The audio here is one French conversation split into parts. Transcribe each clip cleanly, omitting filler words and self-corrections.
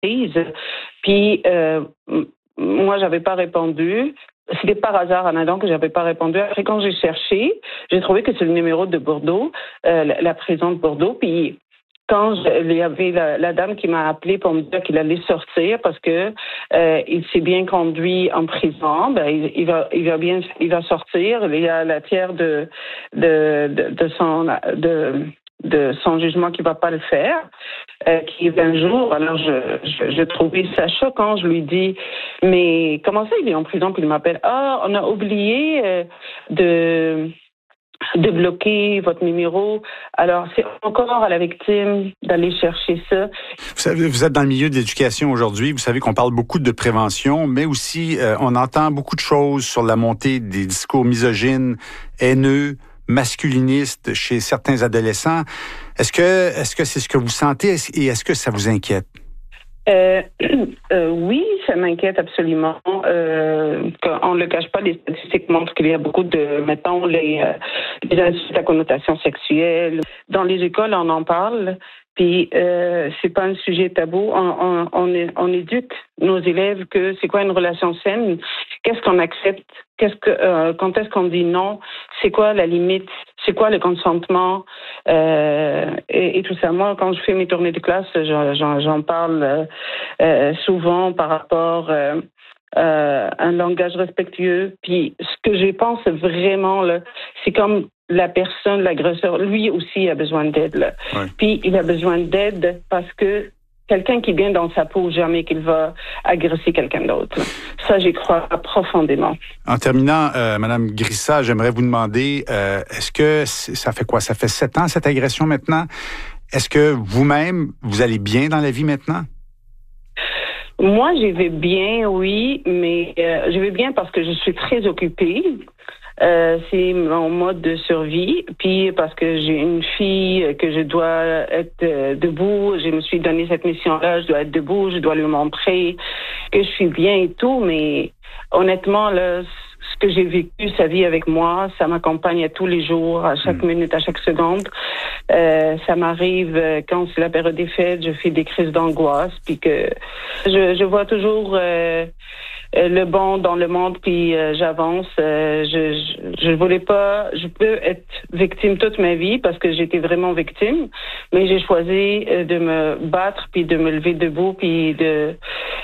prise. Puis moi, j'avais pas répondu. C'était par hasard, Anadon, que j'avais pas répondu. Après, quand j'ai cherché, j'ai trouvé que c'est le numéro de Bordeaux, la prison de Bordeaux. Puis quand il y avait la dame qui m'a appelé pour me dire qu'il allait sortir parce que il s'est bien conduit en prison, il va sortir. Il y a la tiers de son jugement qui va pas le faire, qui est 20 jours. Alors, je trouvais ça choquant. Je lui dis, mais comment ça, il est en prison? Puis il m'appelle, on a oublié de bloquer votre numéro. Alors, c'est encore à la victime d'aller chercher ça. Vous savez, vous êtes dans le milieu de l'éducation aujourd'hui. Vous savez qu'on parle beaucoup de prévention, mais aussi, on entend beaucoup de choses sur la montée des discours misogynes, haineux, masculiniste chez certains adolescents. Est-ce que c'est ce que vous sentez et est-ce que ça vous inquiète? Oui, ça m'inquiète absolument. On ne le cache pas, les statistiques montrent qu'il y a beaucoup de, mettons, les insultes à connotation sexuelle. Dans les écoles, on en parle. Puis c'est pas un sujet tabou. On éduque nos élèves que c'est quoi une relation saine, qu'est-ce qu'on accepte, quand est-ce qu'on dit non, c'est quoi la limite, c'est quoi le consentement et tout ça. Moi, quand je fais mes tournées de classe, j'en parle souvent par rapport à un langage respectueux. Puis ce que je pense vraiment là, c'est comme la personne, l'agresseur, lui aussi a besoin d'aide. Là. Ouais. Puis il a besoin d'aide parce que quelqu'un qui est bien dans sa peau, jamais qu'il va agresser quelqu'un d'autre. Là. Ça, j'y crois profondément. En terminant, Madame Grissa, j'aimerais vous demander, est-ce que ça fait quoi? Ça fait 7 ans, cette agression maintenant? Est-ce que vous-même, vous allez bien dans la vie maintenant? Moi, je vais bien, oui, mais je vais bien parce que je suis très occupée. C'est mon mode de survie. Puis parce que j'ai une fille, que je dois être debout, je me suis donné cette mission-là, je dois être debout, je dois lui montrer que je suis bien et tout. Mais honnêtement, là, ce que j'ai vécu, sa vie avec moi, ça m'accompagne à tous les jours, à chaque minute, à chaque seconde. Ça m'arrive quand c'est la période des fêtes, je fais des crises d'angoisse, puis que je vois toujours le bon dans le monde, puis j'avance. Je voulais pas, je peux être victime toute ma vie parce que j'étais vraiment victime, mais j'ai choisi de me battre, puis de me lever debout, puis de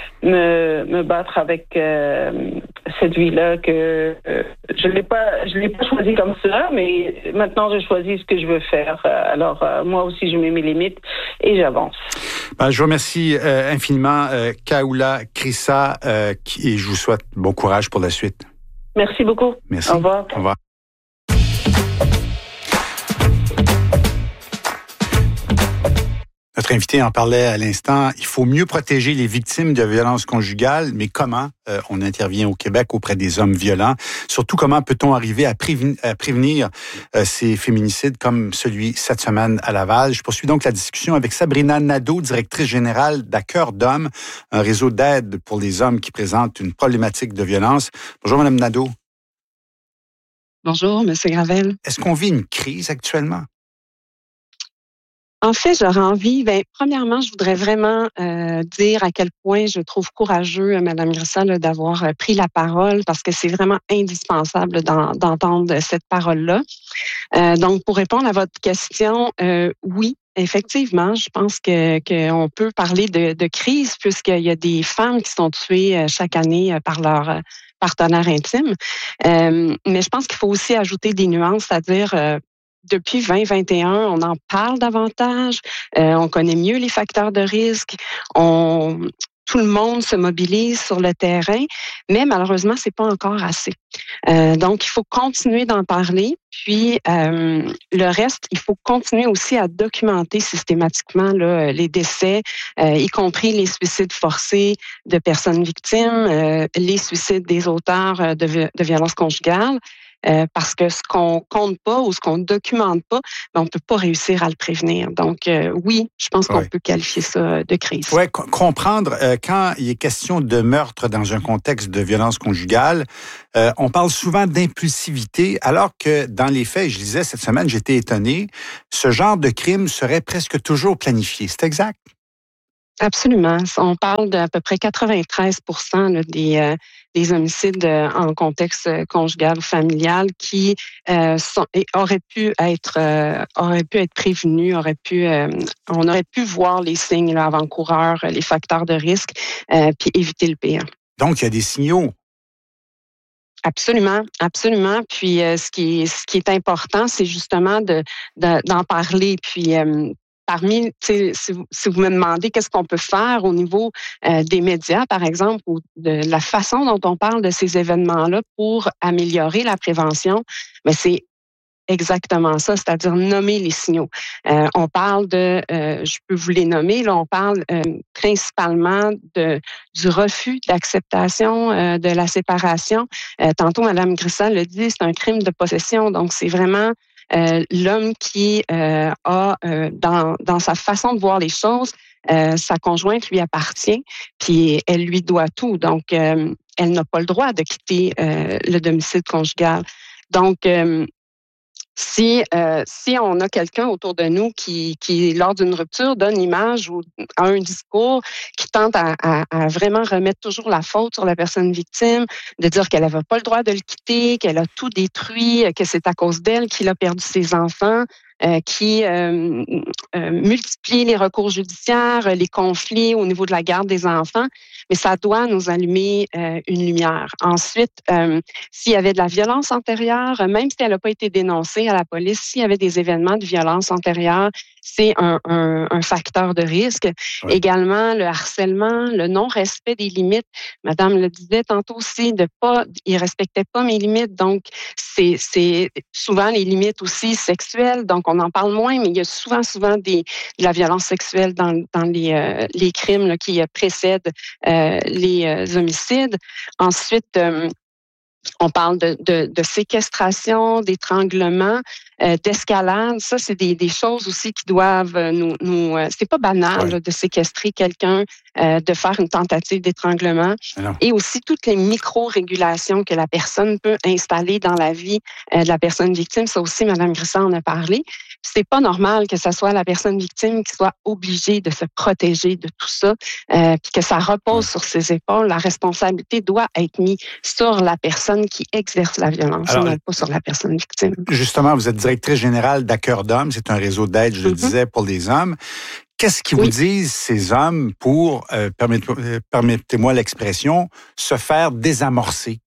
me battre avec cette vie-là que je l'ai pas choisi comme ça, mais maintenant je choisis ce que je veux faire. Alors moi aussi je mets mes limites et j'avance. Je vous remercie infiniment, Kaoula Grissa, et je vous souhaite bon courage pour la suite. Merci beaucoup. Merci. Au revoir. Au revoir. Notre invité en parlait à l'instant. Il faut mieux protéger les victimes de violences conjugales, mais comment on intervient au Québec auprès des hommes violents? Surtout, comment peut-on arriver à prévenir ces féminicides comme celui cette semaine à Laval? Je poursuis donc la discussion avec Sabrina Nadeau, directrice générale d'À Cœur d'Homme, un réseau d'aide pour les hommes qui présentent une problématique de violence. Bonjour, Madame Nadeau. Bonjour, Monsieur Gravel. Est-ce qu'on vit une crise actuellement? En fait, j'aurais envie, premièrement, je voudrais vraiment dire à quel point je trouve courageux, Mme Grissa, d'avoir pris la parole parce que c'est vraiment indispensable d'entendre cette parole-là. Donc, pour répondre à votre question, oui, effectivement, je pense qu'on peut parler de crise puisqu'il y a des femmes qui sont tuées chaque année par leur partenaire intime. Mais je pense qu'il faut aussi ajouter des nuances, c'est-à-dire depuis 2021, on en parle davantage, on connaît mieux les facteurs de risque, tout le monde se mobilise sur le terrain, mais malheureusement, c'est pas encore assez. Donc, il faut continuer d'en parler, puis le reste, il faut continuer aussi à documenter systématiquement là, les décès, y compris les suicides forcés de personnes victimes, les suicides des auteurs de violences conjugales. Parce que ce qu'on compte pas ou ce qu'on documente pas, on peut pas réussir à le prévenir. Donc, oui, je pense qu'on peut qualifier ça de crise. Oui, comprendre quand il est question de meurtre dans un contexte de violence conjugale, on parle souvent d'impulsivité, alors que dans les faits, je disais cette semaine, j'étais étonné, ce genre de crime serait presque toujours planifié. C'est exact? Absolument. On parle d'à peu près 93% là, des homicides en contexte conjugal ou familial qui auraient pu être prévenus, on aurait pu voir les signes là, avant-coureurs, les facteurs de risque, puis éviter le pire. Donc, il y a des signaux. Absolument, absolument. Puis ce qui est important, c'est justement d'en parler. Puis parmi, si vous me demandez qu'est-ce qu'on peut faire au niveau des médias, par exemple, ou de la façon dont on parle de ces événements-là pour améliorer la prévention, mais c'est exactement ça, c'est-à-dire nommer les signaux. On parle je peux vous les nommer, là, on parle principalement du refus d'acceptation de la séparation. Tantôt, Mme Grissal le dit, c'est un crime de possession, donc c'est vraiment l'homme qui dans sa façon de voir les choses, sa conjointe lui appartient, puis elle lui doit tout, donc elle n'a pas le droit de quitter le domicile conjugal. Donc, si on a quelqu'un autour de nous qui lors d'une rupture, donne l'image ou a un discours qui tente à vraiment remettre toujours la faute sur la personne victime, de dire qu'elle n'avait pas le droit de le quitter, qu'elle a tout détruit, que c'est à cause d'elle qu'il a perdu ses enfants, qui multiplie les recours judiciaires, les conflits au niveau de la garde des enfants, mais ça doit nous allumer une lumière. Ensuite, s'il y avait de la violence antérieure, même si elle n'a pas été dénoncée à la police, s'il y avait des événements de violence antérieure, c'est un facteur de risque. Oui. Également, le harcèlement, le non-respect des limites. Madame le disait tantôt aussi, il respectait pas mes limites, donc c'est souvent les limites aussi sexuelles, donc on en parle moins, mais il y a souvent de la violence sexuelle dans les crimes là, qui précèdent les homicides. Ensuite, on parle de séquestration, d'étranglement, d'escalade. Ça, c'est des choses aussi qui doivent c'est pas banal là, de séquestrer quelqu'un, de faire une tentative d'étranglement. Et aussi toutes les micro-régulations que la personne peut installer dans la vie de la personne victime. Ça aussi, Mme Grissal en a parlé. C'est pas normal que ce soit la personne victime qui soit obligée de se protéger de tout ça, puis que ça repose sur ses épaules. La responsabilité doit être mise sur la personne qui exerce la violence, non pas sur la personne victime. Justement, vous êtes directrice générale d'À-Cœur d'Homme. C'est un réseau d'aide, je le disais, pour les hommes. Qu'est-ce qu'ils vous disent, ces hommes, pour, permettez-moi l'expression, se faire désamorcer?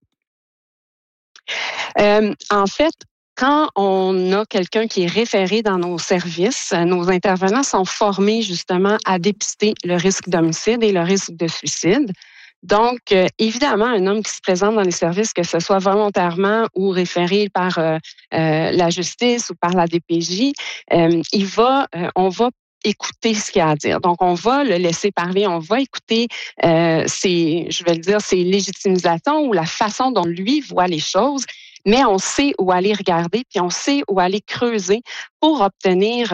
En fait, quand on a quelqu'un qui est référé dans nos services, nos intervenants sont formés justement à dépister le risque d'homicide et le risque de suicide. Donc, évidemment, un homme qui se présente dans les services, que ce soit volontairement ou référé par la justice ou par la DPJ, on va écouter ce qu'il a à dire. Donc, on va le laisser parler, on va écouter ses légitimisations ou la façon dont lui voit les choses, mais on sait où aller regarder, puis on sait où aller creuser pour obtenir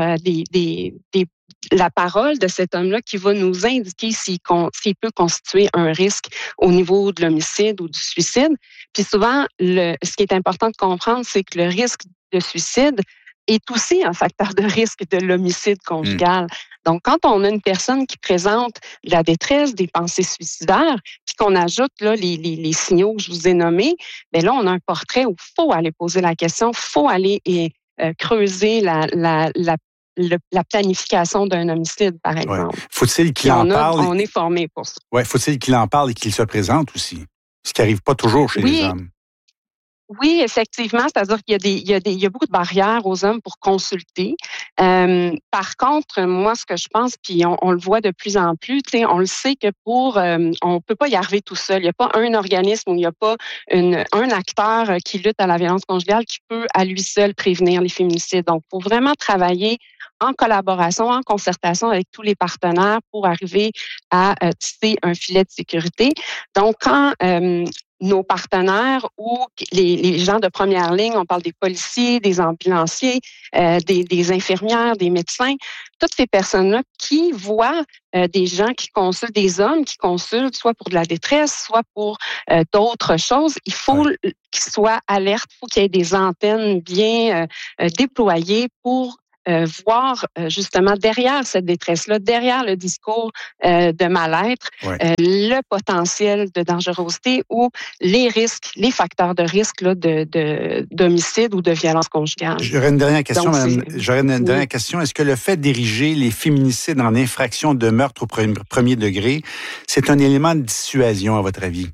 la parole de cet homme-là qui va nous indiquer s'il peut constituer un risque au niveau de l'homicide ou du suicide. Puis souvent, ce qui est important de comprendre, c'est que le risque de suicide est aussi un facteur de risque de l'homicide conjugal. Donc, quand on a une personne qui présente de la détresse, des pensées suicidaires, puis qu'on ajoute là, les signaux que je vous ai nommés, bien là, on a un portrait où il faut aller poser la question, il faut aller creuser la planification d'un homicide, par exemple. Ouais. Faut-il qu'il en parle? On est formé pour ça. Oui, faut-il qu'il en parle et qu'il se présente aussi? Ce qui n'arrive pas toujours chez les hommes. Oui, effectivement, c'est-à-dire qu'il y a beaucoup de barrières aux hommes pour consulter. Par contre, moi, ce que je pense, puis on le voit de plus en plus, on le sait que on peut pas y arriver tout seul. Il n'y a pas un organisme ou il n'y a pas un acteur qui lutte à la violence conjugale qui peut à lui seul prévenir les féminicides. Donc, il faut vraiment travailler en collaboration, en concertation avec tous les partenaires pour arriver à tisser un filet de sécurité. Donc, quand nos partenaires ou les gens de première ligne, on parle des policiers, des ambulanciers, des infirmières, des médecins, toutes ces personnes-là qui voient des gens qui consultent, des hommes qui consultent, soit pour de la détresse, soit pour d'autres choses, il faut qu'ils soient alertes, il faut qu'il y ait des antennes bien déployées pour voir justement derrière cette détresse-là, derrière le discours de mal-être, le potentiel de dangerosité ou les risques, les facteurs de risque là, d'homicide ou de violence conjugale. J'aurais une dernière question, madame. J'aurais une dernière question. Est-ce que le fait d'ériger les féminicides en infraction de meurtre au premier degré, c'est un élément de dissuasion, à votre avis?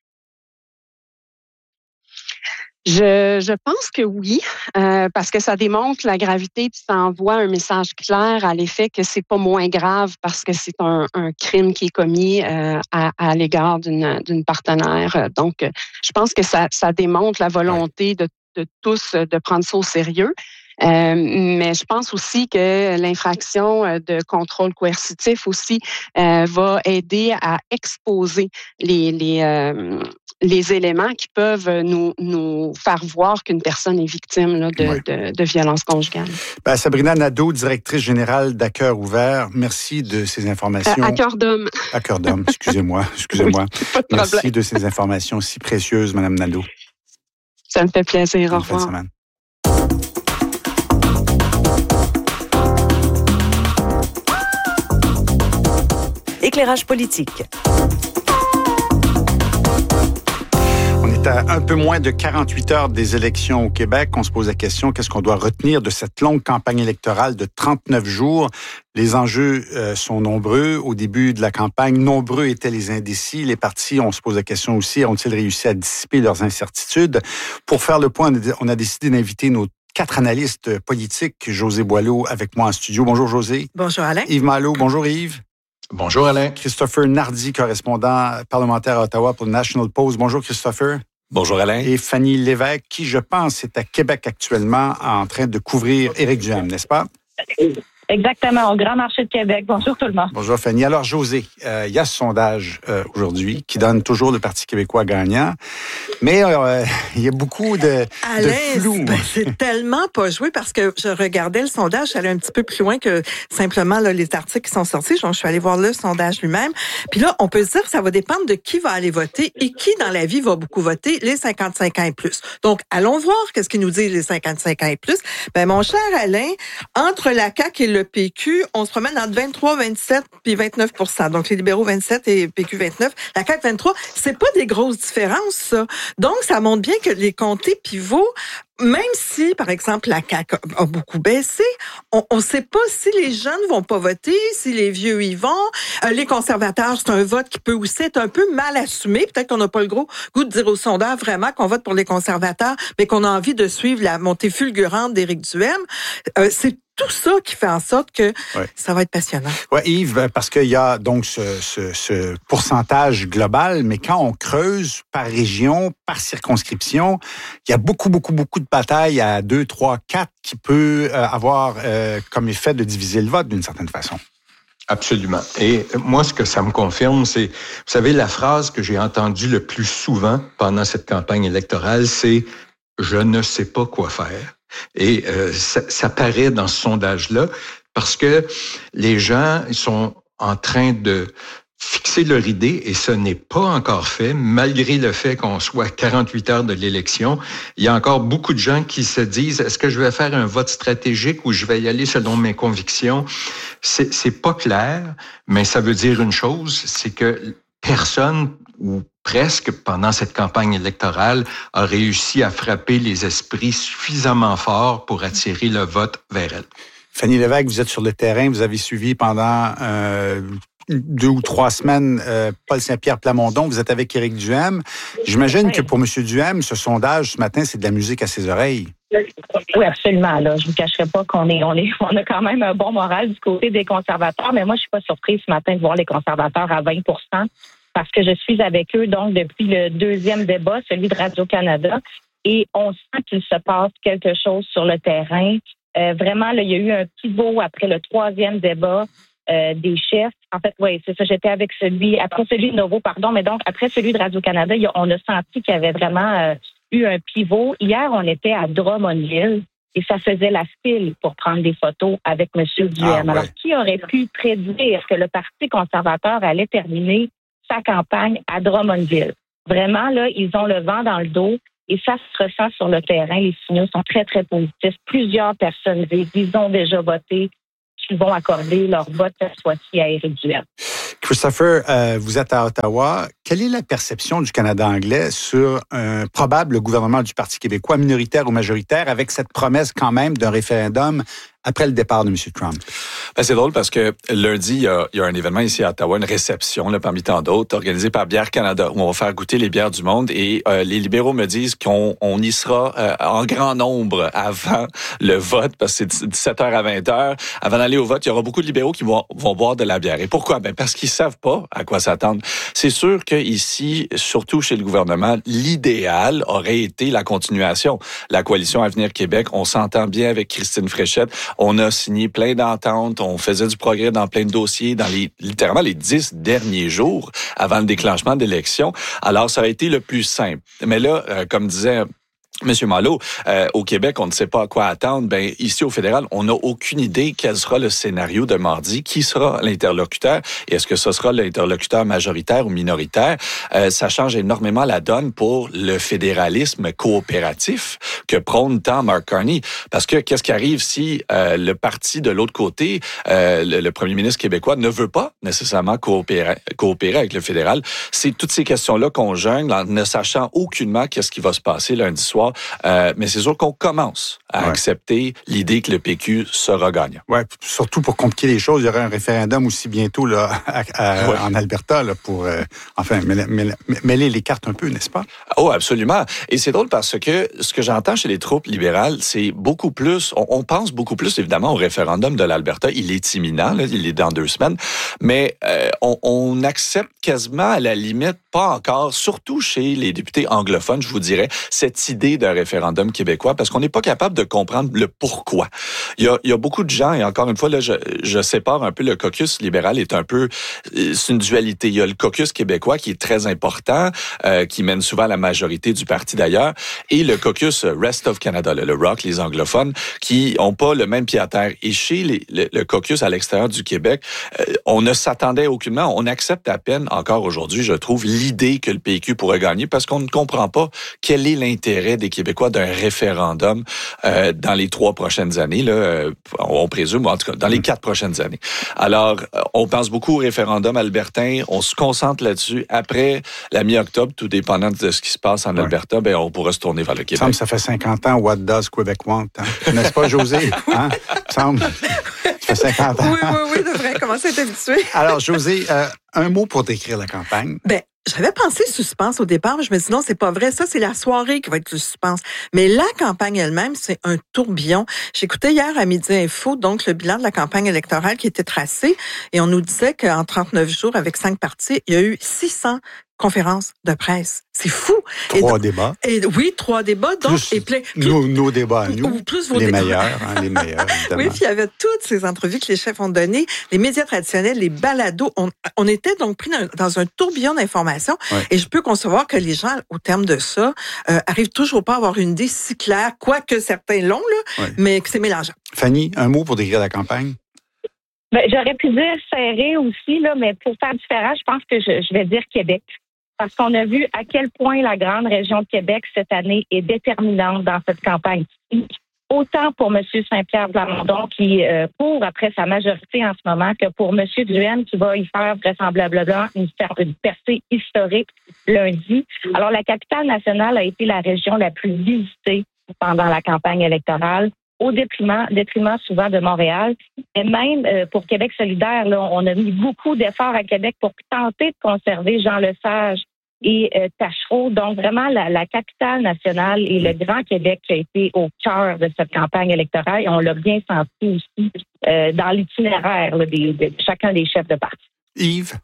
Je pense que oui, parce que ça démontre la gravité, puis ça envoie un message clair à l'effet que c'est pas moins grave parce que c'est un crime qui est commis à l'égard d'une partenaire. Donc, je pense que ça démontre la volonté de tous de prendre ça au sérieux. Mais je pense aussi que l'infraction de contrôle coercitif aussi va aider à exposer les éléments qui peuvent nous faire voir qu'une personne est victime là, de violence conjugale. Sabrina Nadeau, directrice générale d'À Cœur Ouvert, merci de ces informations. À Cœur d'Homme. À Cœur d'Homme, excusez-moi. Oui, merci de ces informations si précieuses, Madame Nadeau. Ça me fait plaisir. Au revoir. Éclairage politique. On est à un peu moins de 48 heures des élections au Québec. On se pose la question, qu'est-ce qu'on doit retenir de cette longue campagne électorale de 39 jours? Les enjeux sont nombreux. Au début de la campagne, nombreux étaient les indécis. Les partis, on se pose la question aussi, ont-ils réussi à dissiper leurs incertitudes? Pour faire le point, on a décidé d'inviter nos 4 analystes politiques. José Boileau avec moi en studio. Bonjour José. Bonjour Alain. Yves Malo. Bonjour Yves. Bonjour Alain. Christopher Nardi, correspondant parlementaire à Ottawa pour le National Post. Bonjour Christopher. Bonjour Alain. Et Fanny Lévesque, qui je pense est à Québec actuellement en train de couvrir Éric Duhaime, n'est-ce pas? Exactement, au Grand Marché de Québec. Bonjour tout le monde. Bonjour Fanny. Alors José, il y a ce sondage aujourd'hui qui donne toujours le Parti québécois gagnant, mais il y a beaucoup de flou. C'est tellement pas joué parce que je regardais le sondage, j'allais un petit peu plus loin que simplement là, les articles qui sont sortis. Donc, je suis allée voir le sondage lui-même. Puis là, on peut se dire que ça va dépendre de qui va aller voter et qui dans la vie va beaucoup voter, les 55 ans et plus. Donc, allons voir qu'est-ce qu'ils nous disent les 55 ans et plus. Mon cher Alain, entre la CAQ et le PQ, on se promène entre 23, 27 puis 29%. Donc, les libéraux 27 et PQ 29. La CAQ 23, c'est pas des grosses différences, ça. Donc, ça montre bien que les comtés pivots, même si, par exemple, la CAQ a beaucoup baissé, on ne sait pas si les jeunes vont pas voter, si les vieux y vont. Les conservateurs, c'est un vote qui peut aussi être un peu mal assumé. Peut-être qu'on n'a pas le gros goût de dire aux sondeurs vraiment qu'on vote pour les conservateurs, mais qu'on a envie de suivre la montée fulgurante d'Éric Duhaime. C'est tout ça qui fait en sorte que ça va être passionnant. Oui, Yves, parce qu'il y a donc ce pourcentage global, mais quand on creuse par région, par circonscription, il y a beaucoup de batailles à 2, 3, 4 qui peut avoir comme effet de diviser le vote d'une certaine façon. Absolument. Et moi, ce que ça me confirme, c'est, vous savez, la phrase que j'ai entendue le plus souvent pendant cette campagne électorale, c'est « je ne sais pas quoi faire ». Et ça paraît dans ce sondage-là parce que les gens ils sont en train de fixer leur idée et ce n'est pas encore fait, malgré le fait qu'on soit à 48 heures de l'élection. Il y a encore beaucoup de gens qui se disent, est-ce que je vais faire un vote stratégique ou je vais y aller selon mes convictions? C'est pas clair, mais ça veut dire une chose, c'est que personne ou presque, pendant cette campagne électorale, a réussi à frapper les esprits suffisamment fort pour attirer le vote vers elle. Fanny Lévesque, vous êtes sur le terrain, vous avez suivi pendant 2 ou 3 semaines Paul Saint-Pierre Plamondon, vous êtes avec Éric Duhaime. J'imagine que pour M. Duhaime, ce sondage ce matin, c'est de la musique à ses oreilles. Oui, absolument. Là, je vous cacherai pas qu'on on a quand même un bon moral du côté des conservateurs, mais moi, je suis pas surprise ce matin de voir les conservateurs à 20%. Parce que je suis avec eux, donc, depuis le 2e débat, celui de Radio-Canada, et on sent qu'il se passe quelque chose sur le terrain. Vraiment, là, il y a eu un pivot après le 3e débat des chefs. En fait, oui, c'est ça, j'étais avec après celui de Novo, mais donc, après celui de Radio-Canada, on a senti qu'il y avait vraiment eu un pivot. Hier, on était à Drummondville, et ça faisait la file pour prendre des photos avec M. Duhaime. Alors, qui aurait pu prédire que le Parti conservateur allait terminer sa campagne à Drummondville? Vraiment, là, ils ont le vent dans le dos Et ça se ressent sur le terrain. Les signaux sont très, très positifs. Plusieurs personnes ils ont déjà voté, qui vont accorder leur vote cette fois-ci à Éric Duhem. Christopher, vous êtes à Ottawa. Quelle est la perception du Canada anglais sur un probable gouvernement du Parti québécois, minoritaire ou majoritaire, avec cette promesse quand même d'un référendum après le départ de M. Trump? Ben, c'est drôle parce que lundi, il y a un événement ici à Ottawa, une réception là, parmi tant d'autres, organisée par Bière Canada, où on va faire goûter les bières du monde. Et les libéraux me disent qu'on y sera en grand nombre avant le vote, parce que c'est 17h à 20h. Avant d'aller au vote, il y aura beaucoup de libéraux qui vont boire de la bière. Et pourquoi? Ben, parce qu'ils savent pas à quoi s'attendre. C'est sûr qu'ici, surtout chez le gouvernement, l'idéal aurait été la continuation. La coalition Avenir Québec, on s'entend bien avec Christine Fréchette. On a signé plein d'ententes, on faisait du progrès dans plein de dossiers dans littéralement les 10 derniers jours avant le déclenchement de l'élection. Alors, ça a été le plus simple. Mais là, comme disait Monsieur Malo, au Québec, on ne sait pas à quoi attendre. Ben ici au fédéral, on n'a aucune idée quel sera le scénario de mardi, qui sera l'interlocuteur et est-ce que ce sera l'interlocuteur majoritaire ou minoritaire. Ça change énormément la donne pour le fédéralisme coopératif que prône tant Mark Carney. Parce que qu'est-ce qui arrive si le parti de l'autre côté, le premier ministre québécois, ne veut pas nécessairement coopérer avec le fédéral? C'est toutes ces questions-là qu'on jungle en ne sachant aucunement qu'est-ce qui va se passer lundi soir. Mais c'est sûr qu'on commence à accepter l'idée que le PQ sera gagnant. Oui, surtout pour compliquer les choses, il y aura un référendum aussi bientôt là, en Alberta là, pour mêler les cartes un peu, n'est-ce pas? Oh, absolument. Et c'est drôle parce que ce que j'entends chez les troupes libérales, c'est beaucoup plus, on pense beaucoup plus évidemment au référendum de l'Alberta. Il est imminent, là, il est dans 2 semaines, mais on accepte quasiment à la limite, pas encore, surtout chez les députés anglophones, je vous dirais, cette idée d'un référendum québécois, parce qu'on n'est pas capable de comprendre le pourquoi. Il y a beaucoup de gens, et encore une fois, là, je sépare un peu le caucus libéral, c'est une dualité. Il y a le caucus québécois qui est très important, qui mène souvent à la majorité du parti d'ailleurs, et le caucus Rest of Canada, le ROC, les anglophones, qui n'ont pas le même pied à terre. Et chez le caucus à l'extérieur du Québec, on ne s'attendait aucunement, on accepte à peine encore aujourd'hui, je trouve, l'idée que le PQ pourrait gagner, parce qu'on ne comprend pas quel est l'intérêt des Québécois d'un référendum dans les 3 prochaines années, là, on présume, en tout cas, dans les 4 prochaines années. Alors, on pense beaucoup au référendum albertain, on se concentre là-dessus. Après la mi-octobre, tout dépendant de ce qui se passe en Alberta, ben, on pourra se tourner vers le Québec. Ça fait 50 ans, what does Quebec want? Hein? N'est-ce pas, José? Hein? Ça fait 50 ans. Oui, devrait commencer à être habitué. Alors, José, un mot pour décrire la campagne. Ben, j'avais pensé suspense au départ, mais je me suis dit non, c'est pas vrai. Ça, c'est la soirée qui va être le suspense. Mais la campagne elle-même, c'est un tourbillon. J'écoutais hier à Midi Info, donc le bilan de la campagne électorale qui était tracé, et on nous disait qu'en 39 jours, avec 5 partis, il y a eu 600 conférences de presse. C'est fou. 3 débats. Oui, 3 débats. Donc, nos débats à nous. Plus vos les débats. meilleurs, les meilleurs, évidemment. Oui, puis il y avait toutes ces entrevues que les chefs ont données, les médias traditionnels, les balados. On était donc pris dans un tourbillon d'informations. Ouais. Et je peux concevoir que les gens, au terme de ça, arrivent toujours pas à avoir une idée si claire, quoique certains l'ont, là, mais que c'est mélangeant. Fanny, un mot pour décrire la campagne? Ben, j'aurais pu dire serré aussi, là, mais pour faire différent, je pense que je vais dire Québec. Parce qu'on a vu à quel point la grande région de Québec cette année est déterminante dans cette campagne. Autant pour M. Saint-Pierre Plamondon qui court après sa majorité en ce moment que pour M. Duhem qui va y faire vraisemblablement une percée historique lundi. Alors, la capitale nationale a été la région la plus visitée pendant la campagne électorale, au détriment souvent de Montréal. Et même pour Québec solidaire, là, on a mis beaucoup d'efforts à Québec pour tenter de conserver Jean Lesage et Tachereau. Donc, vraiment, la capitale nationale et le Grand Québec qui a été au cœur de cette campagne électorale. Et on l'a bien senti aussi dans l'itinéraire là, de chacun des chefs de parti. Yves?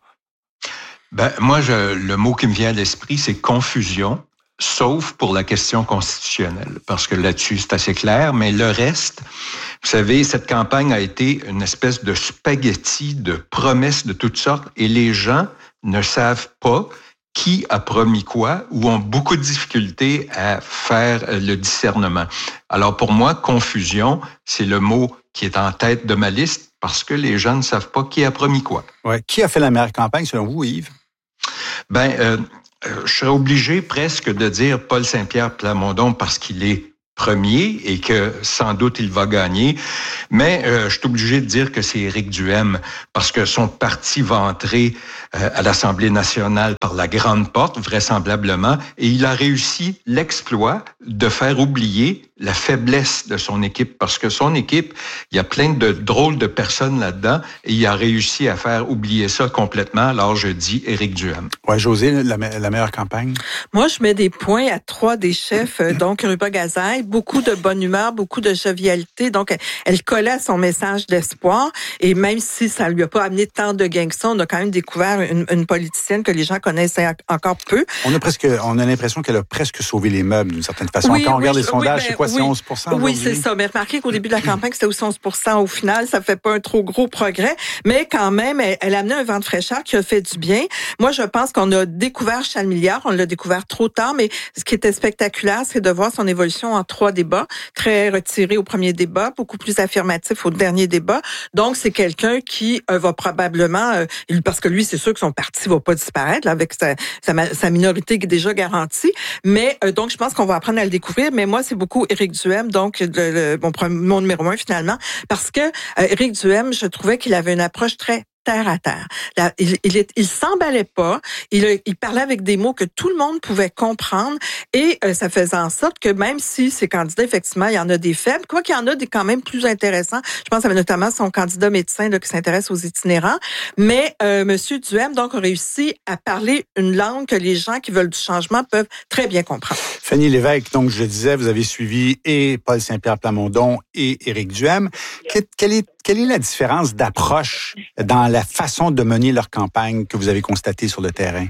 Ben, moi, le mot qui me vient à l'esprit, c'est confusion. Sauf pour la question constitutionnelle, parce que là-dessus, c'est assez clair, mais le reste, vous savez, cette campagne a été une espèce de spaghetti de promesses de toutes sortes, et les gens ne savent pas qui a promis quoi ou ont beaucoup de difficultés à faire le discernement. Alors pour moi, confusion, c'est le mot qui est en tête de ma liste, parce que les gens ne savent pas qui a promis quoi. Ouais. Qui a fait la meilleure campagne, selon vous, Yves? Ben, je serais obligé presque de dire Paul Saint-Pierre Plamondon parce qu'il est premier et que sans doute il va gagner. Mais je suis obligé de dire que c'est Éric Duhaime parce que son parti va entrer à l'Assemblée nationale par la grande porte, vraisemblablement, et il a réussi l'exploit de faire oublier la faiblesse de son équipe parce que son équipe, il y a plein de drôles de personnes là-dedans et il a réussi à faire oublier ça complètement. Alors je dis Éric Duhaime. Ouais, Josée, la meilleure campagne? Moi, je mets des points à 3 des chefs. Donc, Ruba Gazaille, beaucoup de bonne humeur, beaucoup de jovialité. Donc, elle collait à son message d'espoir. Et même si ça lui a pas amené tant de gains que ça, on a quand même découvert une politicienne que les gens connaissaient encore peu. On a l'impression qu'elle a presque sauvé les meubles d'une certaine façon. Quand on regarde les sondages, c'est quoi, c'est 11 Oui, c'est ça. Mais remarquez qu'au début de la campagne, c'était aussi 11 % au final. Ça fait pas un trop gros progrès. Mais quand même, elle a amené un vent de fraîcheur qui a fait du bien. Moi, je pense qu'on a découvert Charles Milliard. On l'a découvert trop tard. Mais ce qui était spectaculaire, c'est de voir son évolution en 3 débats. Très retiré au premier débat, beaucoup plus affirmatif au dernier débat. Donc, c'est quelqu'un qui va probablement, parce que lui, c'est sûr que son parti va pas disparaître là, avec sa minorité qui est déjà garantie. Mais donc, je pense qu'on va apprendre à le découvrir. Mais moi, c'est beaucoup Éric Duhaime, donc mon numéro 1 finalement, parce que Éric Duhaime, je trouvais qu'il avait une approche très terre à terre. Là, il s'emballait pas. Il parlait avec des mots que tout le monde pouvait comprendre et ça faisait en sorte que même si ces candidats, effectivement, il y en a des faibles, quoi qu'il y en a des quand même plus intéressants. Je pense à notamment son candidat médecin là, qui s'intéresse aux itinérants. Mais Monsieur Duhaime, donc, a réussi à parler une langue que les gens qui veulent du changement peuvent très bien comprendre. Fanny Lévesque, donc je le disais, vous avez suivi et Paul Saint-Pierre Plamondon et Éric Duhaime. Quelle est la différence d'approche dans la façon de mener leur campagne que vous avez constatée sur le terrain?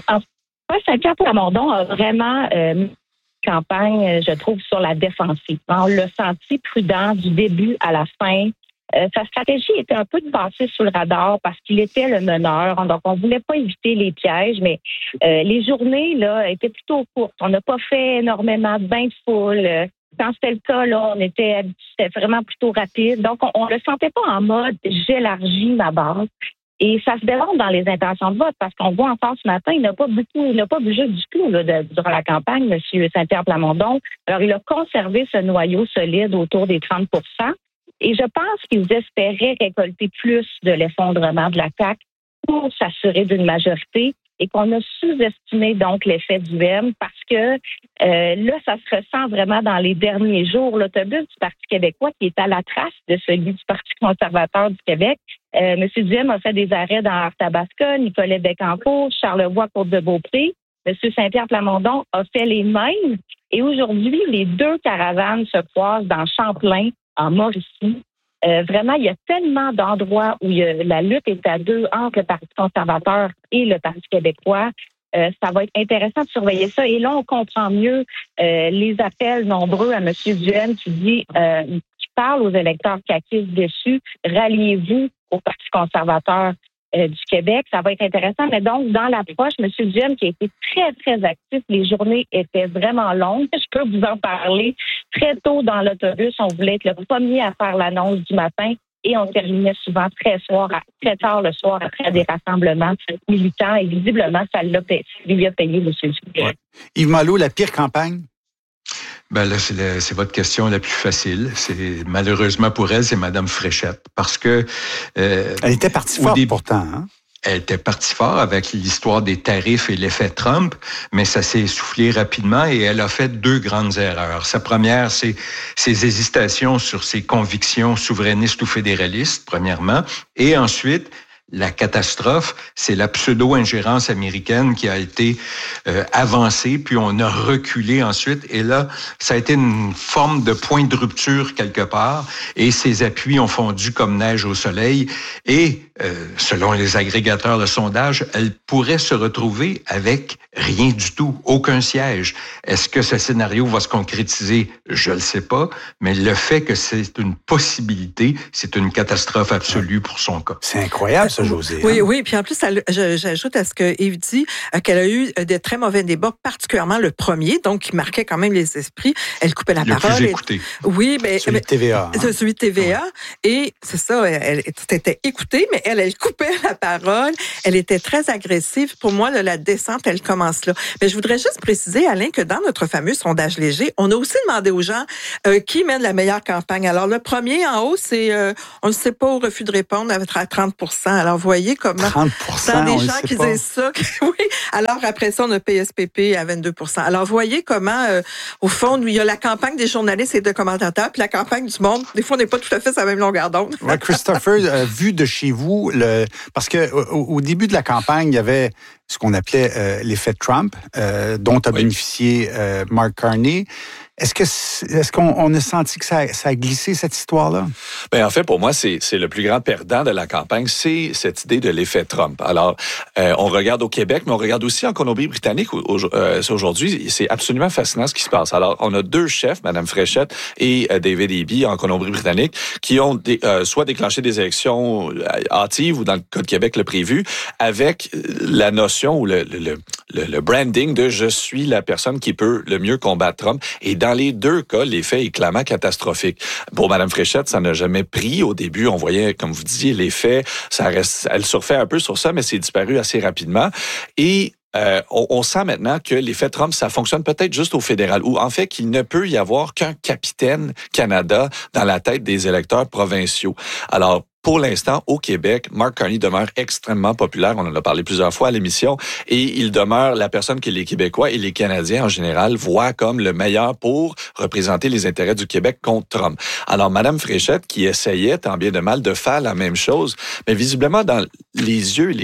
Paul Saint-Pierre Plamondon a vraiment une campagne, je trouve, sur la défensive. On l'a senti prudent du début à la fin. Sa stratégie était un peu de passer sous le radar parce qu'il était le meneur. Donc, on voulait pas éviter les pièges, mais les journées là étaient plutôt courtes. On n'a pas fait énormément de bains de foule. Quand c'était le cas, là, c'était vraiment plutôt rapide. Donc, on le sentait pas en mode « j'élargis ma base ». Et ça se démontre dans les intentions de vote parce qu'on voit encore ce matin, il n'a pas bougé du tout là, durant la campagne, M. Saint-Pierre Plamondon. Alors, il a conservé ce noyau solide autour des 30 %. Et je pense qu'ils espéraient récolter plus de l'effondrement de la CAQ pour s'assurer d'une majorité et qu'on a sous-estimé donc l'effet du M parce que là, ça se ressent vraiment dans les derniers jours. L'autobus du Parti québécois qui est à la trace de celui du Parti conservateur du Québec. M. Duhaime a fait des arrêts dans Arthabasca, Nicolet-Bécancour, Charlevoix, Côte-de-Beaupré. M. Saint-Pierre Plamondon a fait les mêmes. Et aujourd'hui, les 2 caravanes se croisent dans Champlain, en Mauricie. Vraiment, il y a tellement d'endroits où la lutte est à 2 entre le Parti conservateur et le Parti québécois. Ça va être intéressant de surveiller ça. Et là, on comprend mieux les appels nombreux à M. Duhaime qui parle aux électeurs caquistes dessus. Ralliez-vous au Parti conservateur du Québec. Ça va être intéressant. Mais donc, dans l'approche, M. Duhaime qui a été très, très actif, les journées étaient vraiment longues. Je peux vous en parler. Très tôt dans l'autobus, on voulait être le premier à faire l'annonce du matin et on terminait souvent très tard le soir après des rassemblements militants et visiblement, ça lui a payé M. Duhaime. Ouais. Yves Malo, la pire campagne? Ben là, c'est votre question la plus facile. C'est malheureusement pour elle, c'est Mme Fréchette, parce que elle était partie fort pourtant. Hein? Elle était partie fort avec l'histoire des tarifs et l'effet Trump, mais ça s'est essoufflé rapidement et elle a fait 2 grandes erreurs. Sa première, c'est ses hésitations sur ses convictions souverainistes ou fédéralistes, premièrement, et ensuite la catastrophe, c'est la pseudo-ingérence américaine qui a été avancée, puis on a reculé ensuite. Et là, ça a été une forme de point de rupture quelque part, et ses appuis ont fondu comme neige au soleil. Et selon les agrégateurs de sondage, elle pourrait se retrouver avec rien du tout, aucun siège. Est-ce que ce scénario va se concrétiser? Je le sais pas, mais le fait que c'est une possibilité, c'est une catastrophe absolue pour son cas. C'est incroyable, ça, Josée. Oui, oui. Puis en plus, j'ajoute à ce que Yves dit qu'elle a eu de très mauvais débats, particulièrement le premier, donc qui marquait quand même les esprits. Elle coupait la parole. Le plus écouté. Oui, mais celui de TVA. Celui de TVA. Ouais. Et c'est ça, elle était écoutée, mais elle coupait la parole. Elle était très agressive. Pour moi, là, la descente, elle commence là. Mais je voudrais juste préciser, Alain, que dans notre fameux sondage léger, on a aussi demandé aux gens qui mène la meilleure campagne. Alors, le premier en haut, c'est on ne sait pas au refus de répondre à 30 %. Alors, voyez comment... 30 dans des gens qui disent ça. Oui. Alors, après ça, on a PSPP à 22 %. Alors, voyez comment, au fond, il y a la campagne des journalistes et de commentateurs, puis la campagne du monde. Des fois, on n'est pas tout à fait sur la même longueur d'onde. Ouais, Christopher, vu de chez vous, parce que au début de la campagne, il y avait ce qu'on appelait l'effet Trump, dont a bénéficié Mark Carney. Est-ce qu'on a senti que ça a glissé, cette histoire-là? Ben, en fait, pour moi, c'est le plus grand perdant de la campagne, c'est cette idée de l'effet Trump. Alors, on regarde au Québec, mais on regarde aussi en Colombie-Britannique aujourd'hui. C'est absolument fascinant ce qui se passe. Alors, on a deux chefs, Mme Fréchette et David Eby en Colombie-Britannique, qui ont soit déclenché des élections hâtives ou, dans le cas de Québec, le prévu, avec la notion ou le branding de « je suis la personne qui peut le mieux combattre Trump ». Et dans les deux cas, l'effet est clairement catastrophique. Pour Mme Fréchette, ça n'a jamais pris. Au début, on voyait, comme vous disiez, l'effet, elle surfait un peu sur ça, mais c'est disparu assez rapidement. Et on sent maintenant que l'effet Trump, ça fonctionne peut-être juste au fédéral, ou en fait qu'il ne peut y avoir qu'un capitaine Canada dans la tête des électeurs provinciaux. Alors, pour l'instant, au Québec, Mark Carney demeure extrêmement populaire. On en a parlé plusieurs fois à l'émission. Et il demeure la personne que les Québécois et les Canadiens en général voient comme le meilleur pour représenter les intérêts du Québec contre Trump. Alors, Mme Fréchette, qui essayait, tant bien de mal, de faire la même chose, mais visiblement, dans les yeux,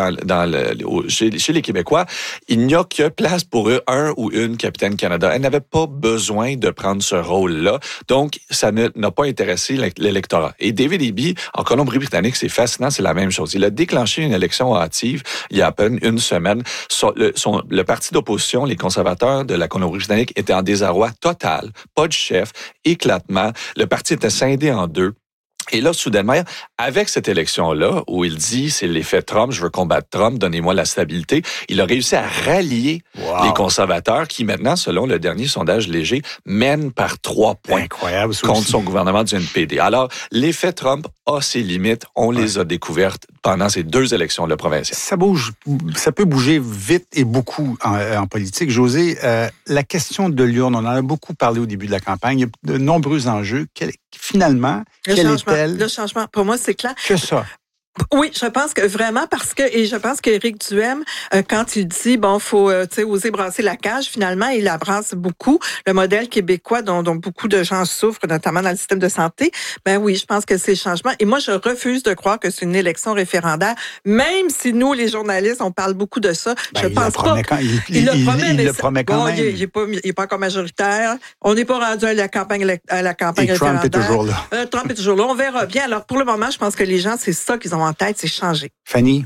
chez les Québécois, il n'y a que place pour eux, un ou une capitaine Canada. Elle n'avait pas besoin de prendre ce rôle-là. Donc, ça n'a pas intéressé l'électorat. Et David Eby, en Colombie-Britannique, c'est fascinant, c'est la même chose. Il a déclenché une élection hâtive il y a à peine une semaine. Le parti d'opposition, les conservateurs de la Colombie-Britannique, étaient en désarroi total. Pas de chef, éclatement. Le parti était scindé en deux. Et là, soudainement, avec cette élection-là, où il dit, c'est l'effet Trump, je veux combattre Trump, donnez-moi la stabilité, il a réussi à rallier les conservateurs qui, maintenant, selon le dernier sondage léger, mènent par 3 points contre son gouvernement du NPD. Alors, l'effet Trump a ses limites. On les a découvertes pendant ces 2 élections provinciales. Ça peut bouger vite et beaucoup en politique. José, la question de l'urne, on en a beaucoup parlé au début de la campagne. Il y a de nombreux enjeux. Finalement, quel est-elle? Le changement, pour moi, c'est clair. Que ça? Oui, je pense que vraiment je pense qu'Éric Duhem, quand il dit faut oser brasser la cage, finalement il la brasse beaucoup. Le modèle québécois dont beaucoup de gens souffrent, notamment dans le système de santé. Ben oui, je pense que c'est le changement. Et moi, je refuse de croire que c'est une élection référendaire, même si nous, les journalistes, on parle beaucoup de ça. Je pense pas. Il le promet quand même. Il est pas encore majoritaire. On n'est pas rendu à la campagne référendaire. Trump est toujours là. Trump est toujours là. On verra bien. Alors pour le moment, je pense que les gens, c'est ça qu'ils ont en tête, c'est changer. Fanny?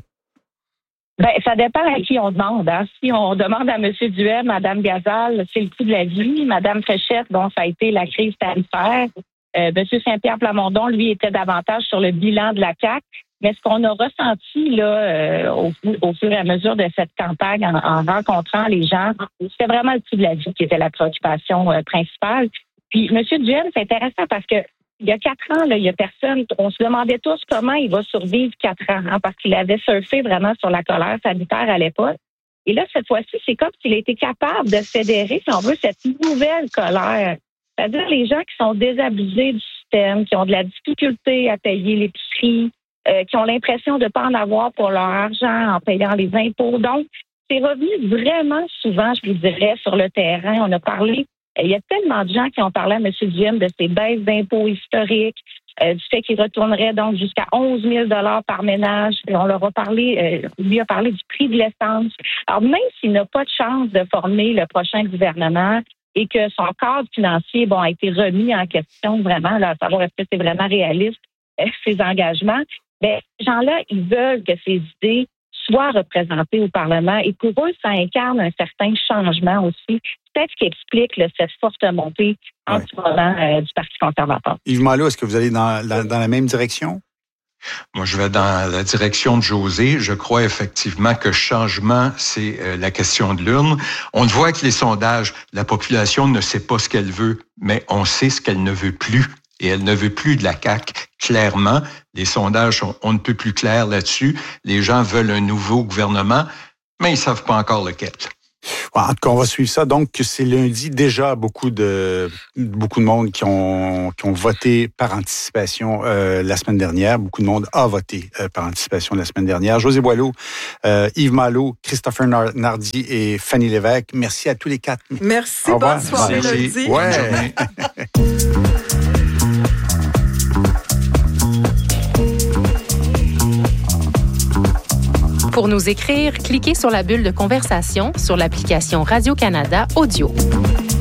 Ça dépend à qui on demande. Hein. Si on demande à M. Duhem, Mme Gazal, c'est le coût de la vie. Mme Fréchette, ça a été la crise tarifaire. M. Saint-Pierre Plamondon, lui, était davantage sur le bilan de la CAQ. Mais ce qu'on a ressenti là au fur et à mesure de cette campagne, en rencontrant les gens, c'était vraiment le coût de la vie qui était la préoccupation principale. Puis M. Duhem, c'est intéressant parce que il y a 4 ans, il y a personne. On se demandait tous comment il va survivre 4 ans, parce qu'il avait surfé vraiment sur la colère sanitaire à l'époque. Et là, cette fois-ci, c'est comme s'il a été capable de fédérer, si on veut, cette nouvelle colère. C'est-à-dire les gens qui sont désabusés du système, qui ont de la difficulté à payer l'épicerie, qui ont l'impression de ne pas en avoir pour leur argent en payant les impôts. Donc, c'est revenu vraiment souvent, je vous dirais, sur le terrain. On a parlé. Il y a tellement de gens qui ont parlé à M. Duhem de ces baisses d'impôts historiques, du fait qu'il retournerait donc jusqu'à 11 000 $ par ménage. Et on leur a parlé, lui a parlé du prix de l'essence. Alors, même s'il n'a pas de chance de former le prochain gouvernement et que son cadre financier a été remis en question vraiment, là, à savoir est-ce que c'est vraiment réaliste, ses engagements, ces gens-là, ils veulent que ces idées soient représentées au Parlement. Et pour eux, ça incarne un certain changement aussi. Peut-être ce qui explique cette forte montée en ce moment du Parti conservateur. Yves Malo, est-ce que vous allez dans la même direction? Moi, je vais dans la direction de José. Je crois effectivement que changement, c'est la question de l'urne. On le voit avec les sondages. La population ne sait pas ce qu'elle veut, mais on sait ce qu'elle ne veut plus. et elle ne veut plus de la CAQ, clairement. Les sondages sont on ne peut plus clairs là-dessus. Les gens veulent un nouveau gouvernement, mais ils ne savent pas encore lequel. En tout cas, on va suivre ça. Donc, c'est lundi. Déjà, beaucoup de monde qui ont voté par anticipation la semaine dernière. Beaucoup de monde a voté par anticipation la semaine dernière. José Boileau, Yves Malo, Christopher Nardi et Fanny Lévesque. Merci à tous les quatre. Merci. Bonne soirée lundi. Ouais. Pour nous écrire, cliquez sur la bulle de conversation sur l'application Radio-Canada Audio.